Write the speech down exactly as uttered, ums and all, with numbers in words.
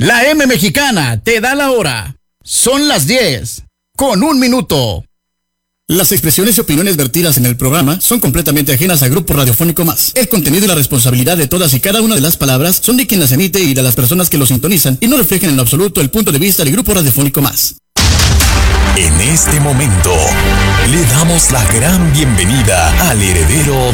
La M Mexicana te da la hora. Son las diez, con un minuto. Las expresiones y opiniones vertidas en el programa son completamente ajenas a Grupo Radiofónico Más. El contenido y la responsabilidad de todas y cada una de las palabras son de quien las emite y de las personas que lo sintonizan y no reflejan en lo absoluto el punto de vista del Grupo Radiofónico Más. En este momento, le damos la gran bienvenida al heredero